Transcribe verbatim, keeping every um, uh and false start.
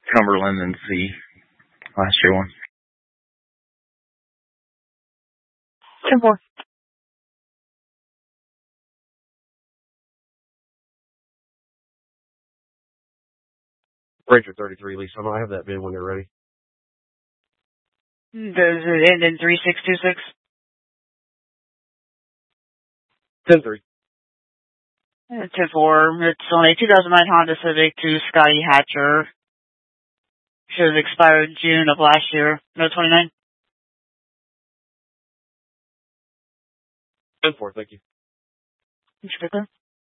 Cumberland and C. Last year one. ten four. Ranger thirty-three, Lisa. I have that bid when you're ready. Does it end in three six two six? ten three. ten four. It's on a two thousand nine Honda Civic to Scotty Hatcher. Should have expired June of last year. No twenty-nine. ten four, thank you. Inspector.